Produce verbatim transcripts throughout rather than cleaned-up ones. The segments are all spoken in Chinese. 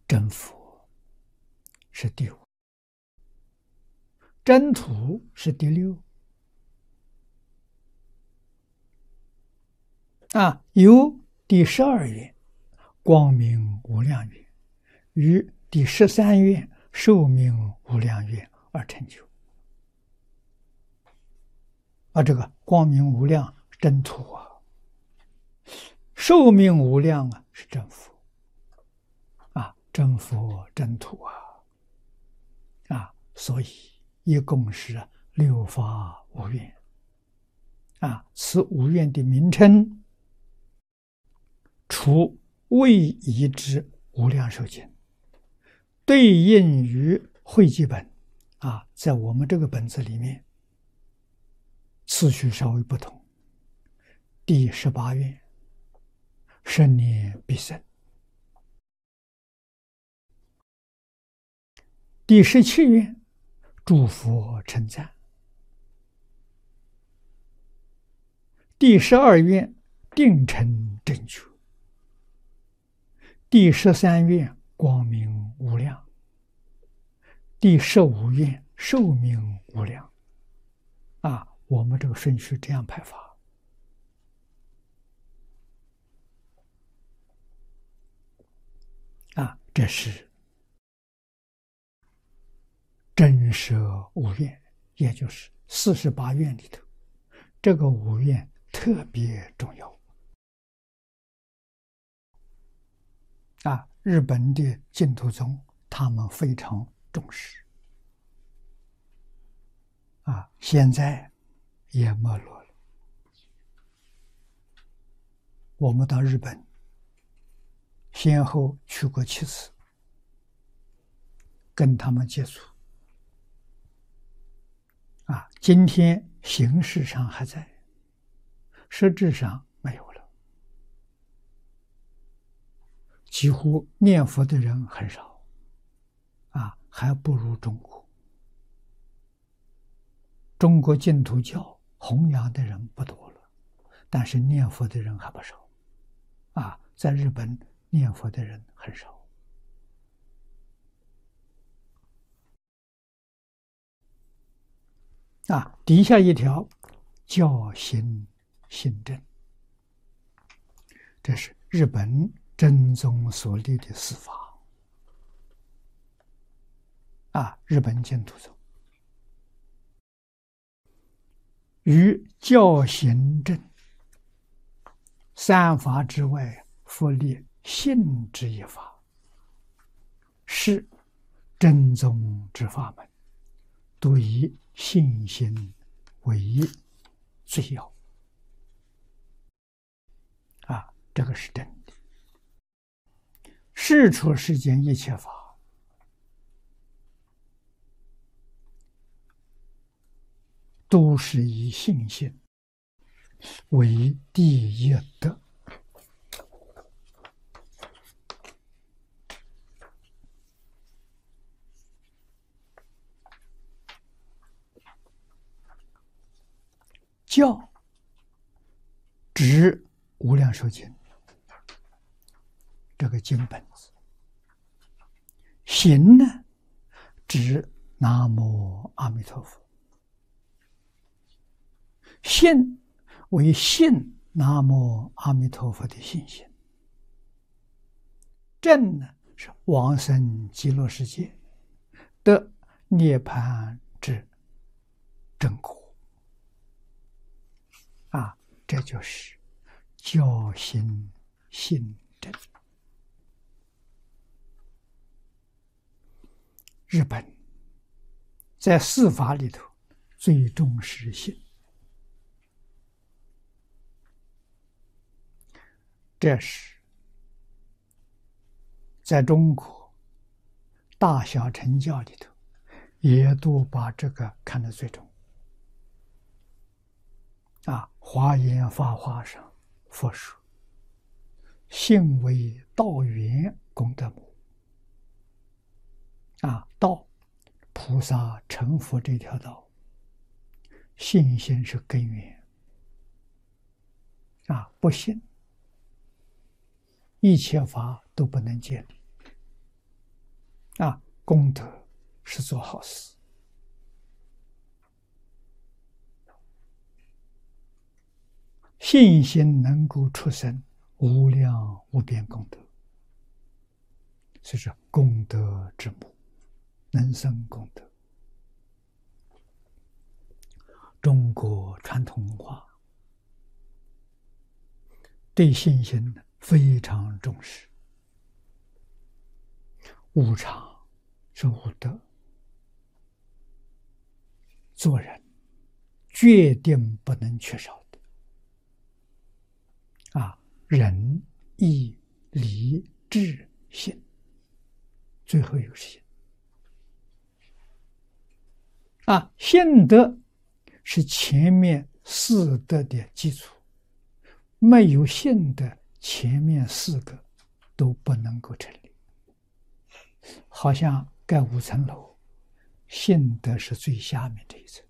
真佛是第五，真土是第六。啊，由第十二愿光明无量愿与第十三愿寿命无量愿而成就。啊，这个光明无量真土啊，寿命无量啊是真佛啊，真佛真土啊啊，所以一共是六法无愿啊。此无愿的名称，除未移之无量寿经，对应于会集本啊，在我们这个本子里面次序稍微不同。第十八愿生念必生，第十七愿诸佛称赞，第十二愿定成正觉，第十三愿光明无量，第十五愿寿命无量啊。我们这个顺序这样排法啊，这是真舍无愿，也就是四十八愿里头，这个无愿特别重要啊。日本的净土宗他们非常重视啊，现在也没落了。我们到日本先后去过七次，跟他们接触啊，今天形式上还在，实质上没有了，几乎念佛的人很少啊，还不如中国。中国净土教弘扬的人不多了，但是念佛的人还不少啊，在日本念佛的人很少啊。底下一条教行信正，这是日本真宗所立的四法啊，日本净土宗于教行正三法之外，复立信之一法，是真宗之法门，都以信心为最要啊，这个是真的。世出世间一切法，都是以信心为第一德。教指无量寿经这个经本子，行呢指南无阿弥陀佛，信为信南无阿弥陀佛的信心，正呢是往生极乐世界的涅槃之正果啊，这就是教行信正。日本在四法里头最重视信，这是在中国大小乘教里头也都把这个看得最重啊。华严法华上佛说，信为道源功德母啊，道菩萨成佛这条道，信心是根源啊，不信一切法都不能建立啊，功德是做好事，信心能够出生无量无边功德，所以说功德之母，能生功德。中国传统文化对信心非常重视，无常是无德，做人决定不能缺少的啊，仁义礼智信，最后一个是信啊，信德是前面四德的基础，没有信德，前面四个都不能够成立。好像盖五层楼，信德是最下面这一层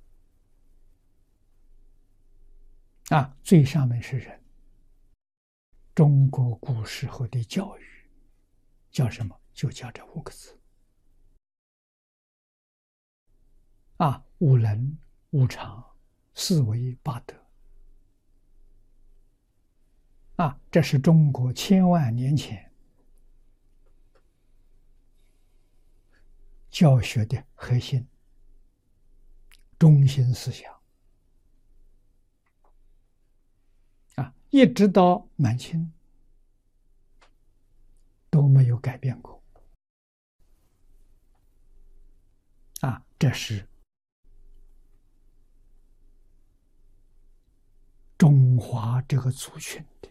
啊，最上面是人。中国古时候的教育叫什么？就叫这五个字啊，五伦五常四维八德啊，这是中国千万年前教学的核心中心思想啊，一直到满清都没有改变过啊，这是中华这个族群的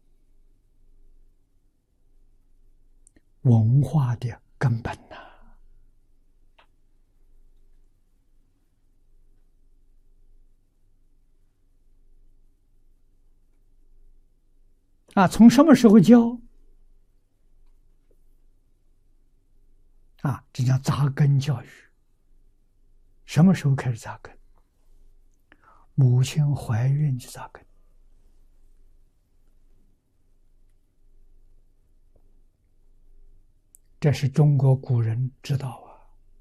文化的根本呐、啊。啊，从什么时候教？啊，这叫扎根教育。什么时候开始扎根？母亲怀孕就扎根。这是中国古人知道啊。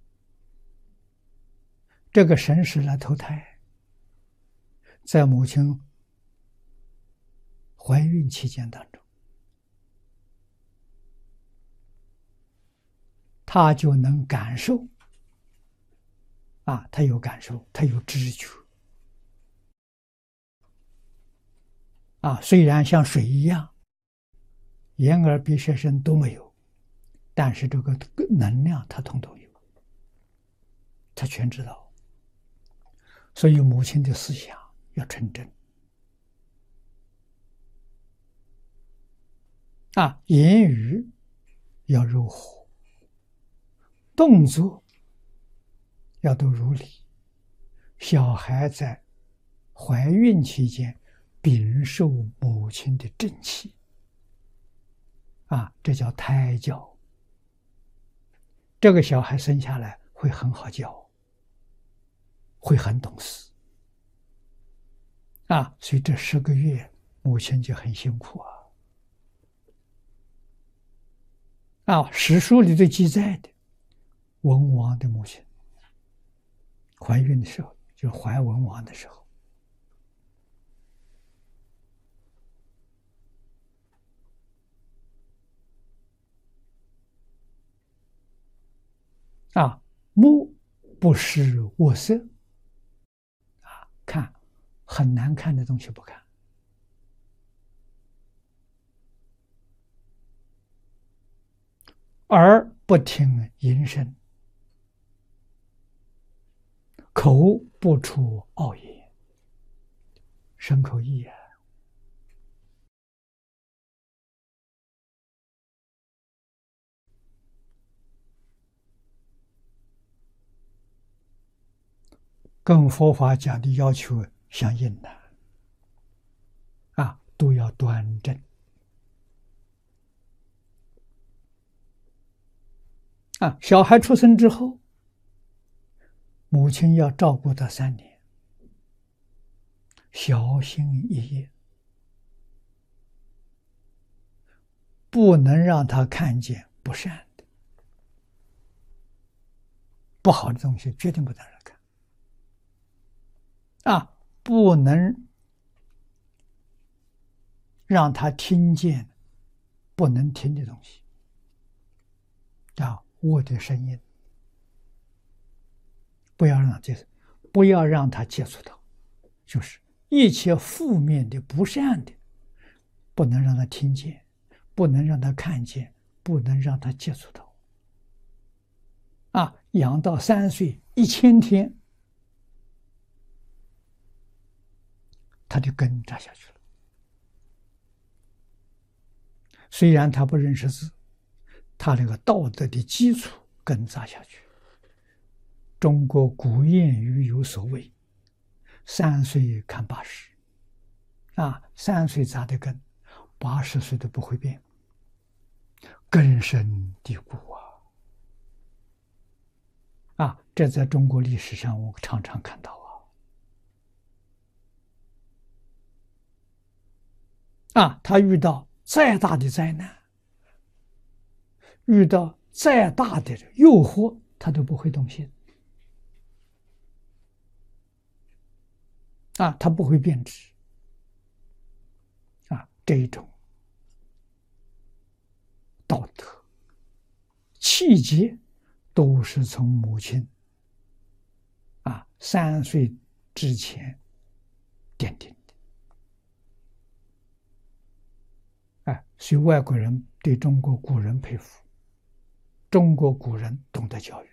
这个神识来投胎，在母亲怀孕期间当中，他就能感受啊，他有感受，他有知觉啊。虽然像水一样，眼耳鼻舌身都没有，但是这个能量他统统有，他全知道。所以母亲的思想要纯真啊，言语要柔和，动作要都如理。小孩在怀孕期间禀受母亲的正气啊，这叫胎教。这个小孩生下来会很好教，会很懂事啊，所以这十个月母亲就很辛苦啊。啊，史书里头记载的文王的母亲怀孕的时候，就是怀文王的时候，啊，目不识恶色啊，看很难看的东西不看，耳不听淫声，口不出恶言，身口意啊。跟佛法讲的要求相应的啊，都要端正啊。小孩出生之后，母亲要照顾他三年，小心翼翼，不能让他看见不善的不好的东西绝对不能让他看。啊，不能让他听见不能听的东西，啊，恶的声音，不要让他接触，不要让他接触到，就是一切负面的、不善的，不能让他听见，不能让他看见，不能让他接触到。啊，养到三岁一千天，他的根扎下去了。虽然他不认识字，他那个道德的基础根扎下去。中国古谚语有所谓：“三岁看八十。”啊，三岁扎的根，八十岁都不会变，根深蒂固啊！啊，这在中国历史上我常常看到啊。啊，他遇到再大的灾难，遇到再大的诱惑，他都不会动心。啊，他不会变质。啊，这一种道德气节，都是从母亲啊三岁之前奠定的。哎，所以外国人对中国古人佩服。中国古人懂得教育，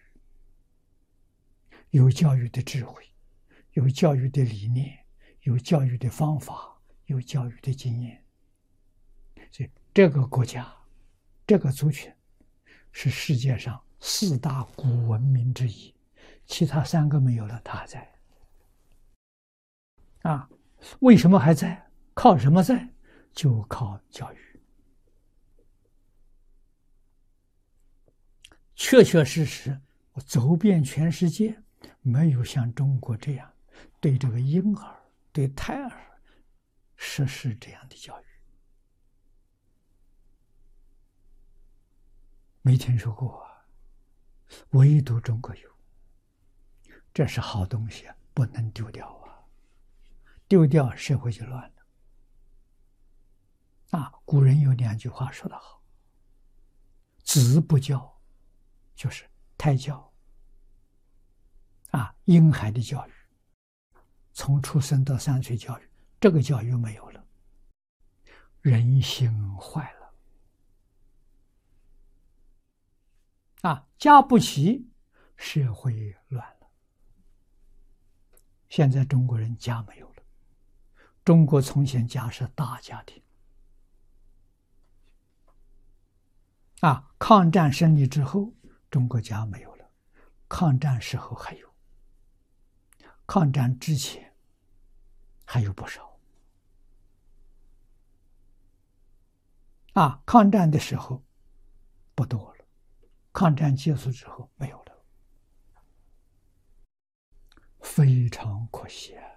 有教育的智慧，有教育的理念，有教育的方法，有教育的经验。所以这个国家，这个族群，是世界上四大古文明之一，其他三个没有了，它还在。啊，为什么还在？靠什么在？就靠教育。确确实实，我走遍全世界，没有像中国这样对这个婴儿、对胎儿实施这样的教育，没听说过啊。唯独中国有，这是好东西啊，不能丢掉啊！丢掉社会就乱了。啊，古人有两句话说得好：“子不教。”就是胎教啊，婴孩的教育，从出生到三岁教育，这个教育没有了，人心坏了啊，家不齐，社会乱了。现在中国人家没有了，中国从前家是大家庭啊，抗战胜利之后。中国家没有了，抗战时候还有，抗战之前还有不少。啊，抗战的时候不多了，抗战结束之后没有了，非常可惜啊！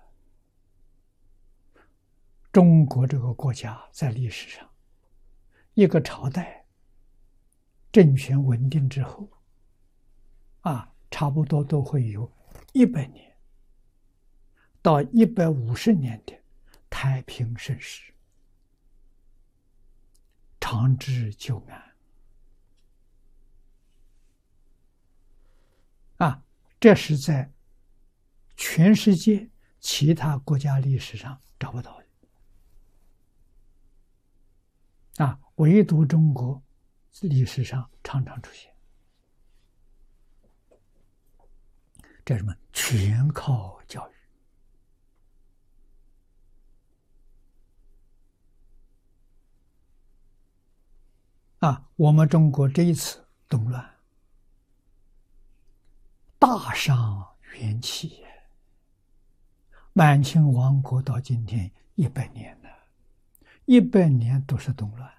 中国这个国家在历史上，一个朝代政权稳定之后。啊，差不多都会有一百年到一百五十年的太平盛世，长治久安。啊，这是在全世界其他国家历史上找不到的。啊，唯独中国历史上常常出现。这是什么？全靠教育啊！我们中国这一次动乱，大伤元气。满清亡国到今天一百年了，一百年都是动乱。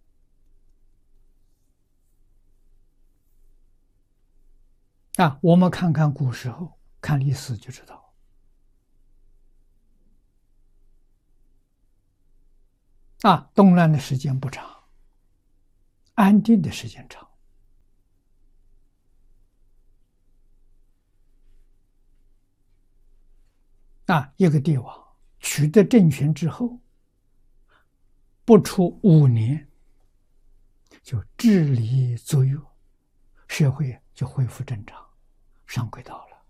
啊，我们看看古时候，看历史就知道。啊，动乱的时间不长，安定的时间长。 啊，一个帝王取得政权之后，不出五年，就治理作乐，社会就恢复正常，上轨道了。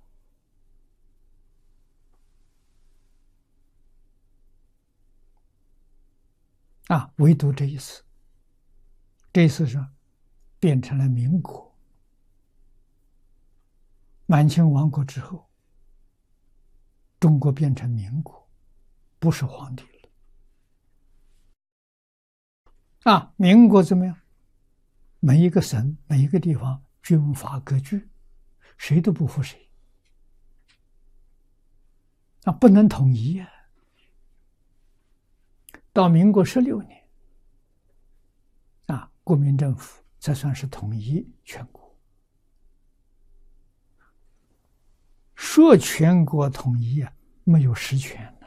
啊，唯独这一次，这一次是变成了民国，满清亡国之后，中国变成民国，不是皇帝了。啊，民国怎么样？每一个省、每一个地方军阀割据，谁都不服谁，啊，不能统一啊。到民国十六年，啊，国民政府才算是统一全国。说全国统一啊，没有实权呢。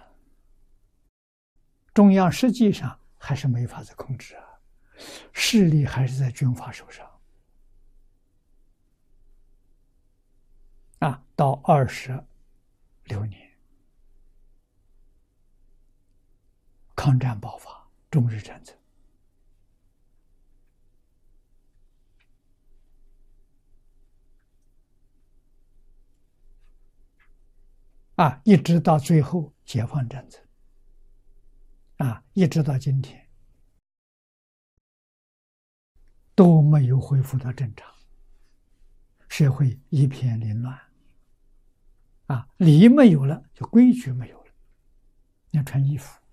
中央实际上还是没法子控制啊，势力还是在军阀手上。啊，到二十六年，抗战爆发，中日战争。啊，一直到最后解放战争。啊，一直到今天都没有恢复到正常，社会一片凌乱。啊，礼没有了，就规矩没有了。你要穿衣服，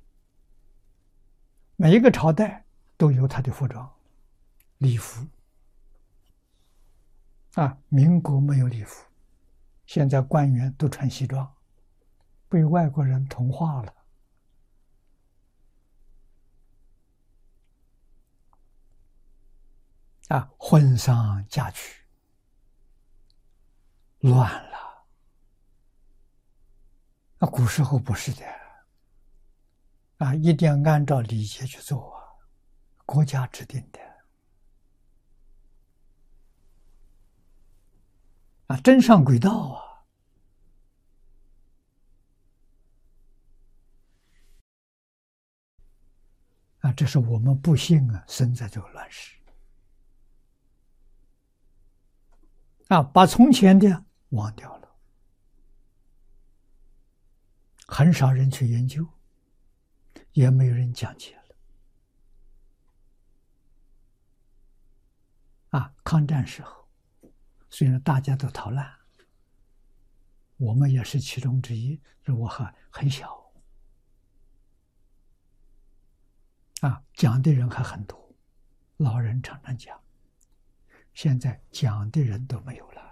每一个朝代都有他的服装、礼服。啊，民国没有礼服，现在官员都穿西装，被外国人同化了。啊，婚丧嫁娶乱了。那古时候不是的，啊，一定要按照礼节去做啊，国家制定的。啊，真上轨道啊！啊，这是我们不幸啊，生在这个乱世。啊，把从前的忘掉了，很少人去研究，也没有人讲解了。啊，抗战时候，虽然大家都逃难，我们也是其中之一，我还很小。啊，讲的人还很多，老人常常讲，现在讲的人都没有了。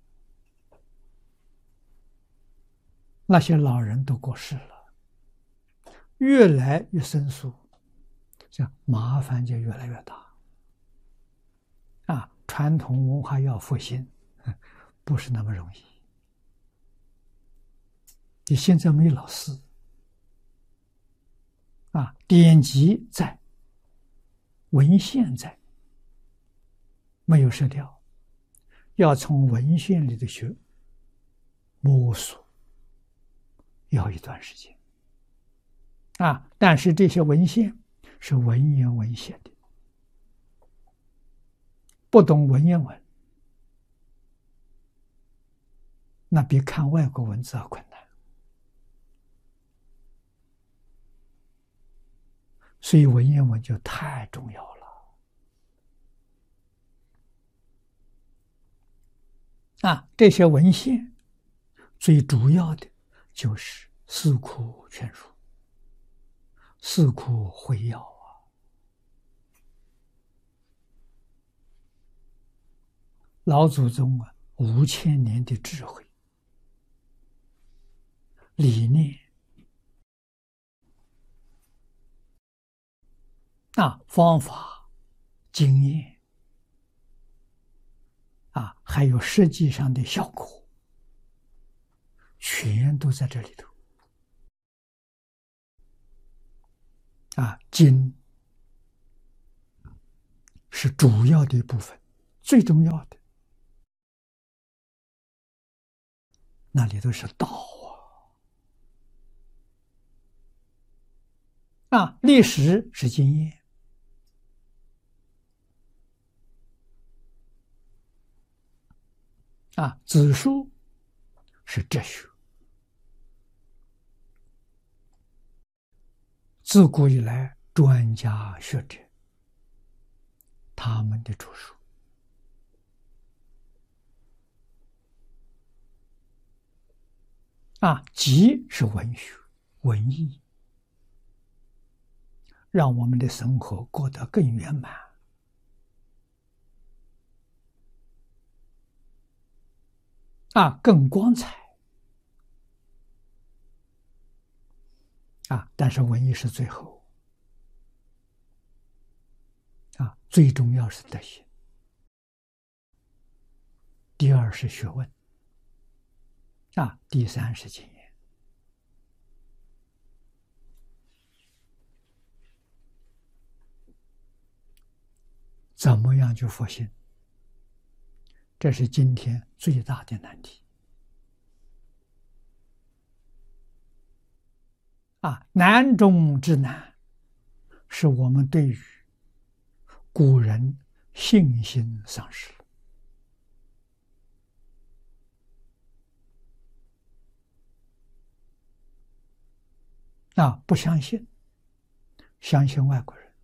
那些老人都过世了，越来越生疏，这样麻烦就越来越大。啊，传统文化要复兴，不是那么容易。你现在没有老师，啊，典籍在，文献在，没有舍掉，要从文献里的学摸索，要一段时间。啊，但是这些文献是文言文写的，不懂文言文，那比看外国文字要困难。所以文言文就太重要了。啊，这些文献最主要的就是《四库全书》、《四库会要》啊，老祖宗啊，五千年的智慧、理念啊，方法、经验啊，还有实际上的效果，全都在这里头。啊，经是主要的一部分，最重要的，那里头是道啊。 啊，历史是经验，啊，子书是哲学。自古以来，专家学者他们的著述，啊，集是文学、文艺，让我们的生活过得更圆满，啊，更光彩，啊，但是文艺是最后，啊，最重要是德行，第二是学问，啊，第三是经验。怎么样去佛心？这是今天最大的难题。啊，难中之难，是我们对于古人信心丧失了。啊，不相信，相信外国人。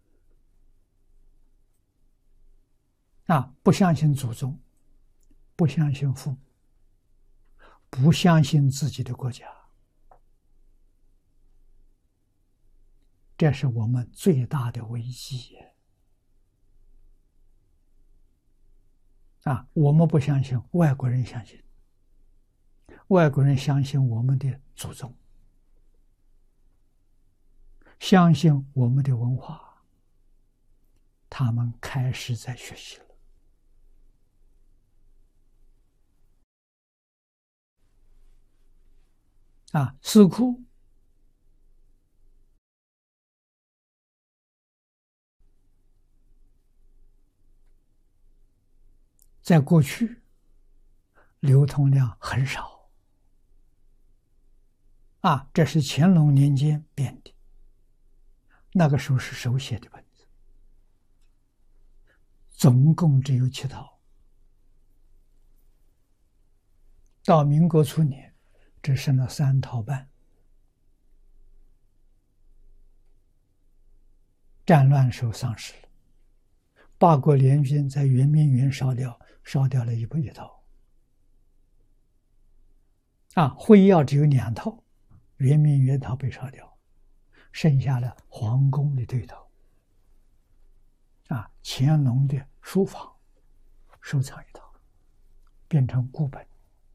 啊，不相信祖宗，不相信父母，不相信自己的国家，这是我们最大的危机。啊，我们不相信，外国人相信，外国人相信我们的祖宗，相信我们的文化，他们开始在学习了。啊，四库在过去流通量很少，啊，这是乾隆年间编的，那个时候是手写的本子，总共只有七套，到民国初年只剩了三套半。战乱时候丧失了，八国联军在圆明园烧掉，烧掉了一部一套。啊，会要只有两套，圆明园套被烧掉，剩下了皇宫的这一套。啊，乾隆的书房收藏一套，变成孤本。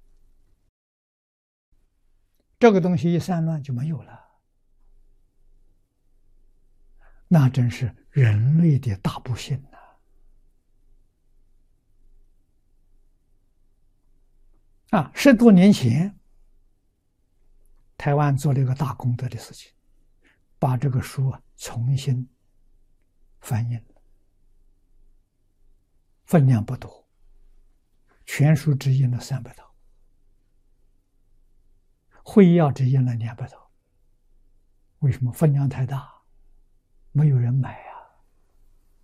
这个东西一散乱就没有了，那真是人类的大不幸呐！啊，十多年前，台湾做了一个大功德的事情，把这个书啊重新翻印了，分量不多，全书只印了三百套。会要只印了两百套，为什么？分量太大，没有人买啊。